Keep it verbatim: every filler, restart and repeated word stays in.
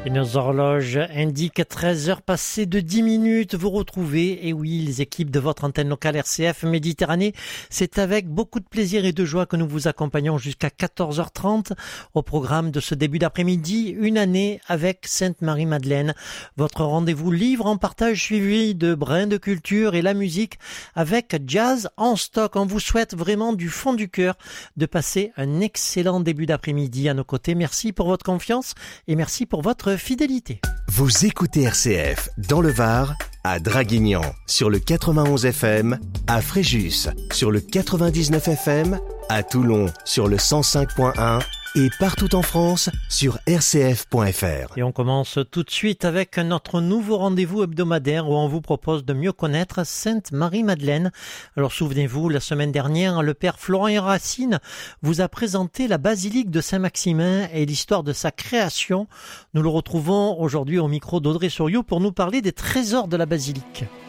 Et nos horloges indiquent treize heures passées de dix minutes. Vous retrouvez, et oui, les équipes de votre antenne locale R C F Méditerranée. C'est avec beaucoup de plaisir et de joie que nous vous accompagnons jusqu'à quatorze heures trente au programme de ce début d'après-midi. Une année avec Sainte-Marie-Madeleine. Votre rendez-vous livre en partage suivi de brins de culture et la musique avec Jazz en stock. On vous souhaite vraiment du fond du cœur de passer un excellent début d'après-midi à nos côtés. Merci pour votre confiance et merci pour votre fidélité. Vous écoutez R C F dans le Var, à Draguignan sur le quatre-vingt-onze F M, à Fréjus sur le quatre-vingt-dix-neuf F M, à Toulon sur le cent cinq point un et partout en France sur r c f point f r. Et on commence tout de suite avec notre nouveau rendez-vous hebdomadaire où on vous propose de mieux connaître Sainte-Marie-Madeleine. Alors souvenez-vous, la semaine dernière, le père Florian Racine vous a présenté la basilique de Saint-Maximin et l'histoire de sa création. Nous le retrouvons aujourd'hui au micro d'Audrey Souriau pour nous parler des trésors de la basilique.